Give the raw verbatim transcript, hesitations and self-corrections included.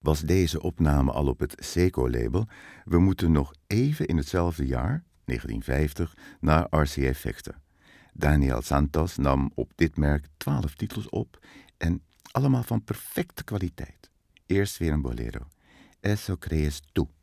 was deze opname al op het Seco-label. We moeten nog even in hetzelfde jaar, negentien vijftig, naar R C A Victor. Daniel Santos nam op dit merk twaalf titels op en allemaal van perfecte kwaliteit. Eerst weer een bolero. Eso crees tú.